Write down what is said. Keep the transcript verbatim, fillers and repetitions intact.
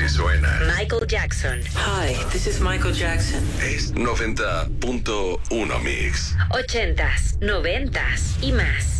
así suena. Michael Jackson. Hi, this is Michael Jackson. Es noventa punto uno Mix. Ochentas, noventas y más.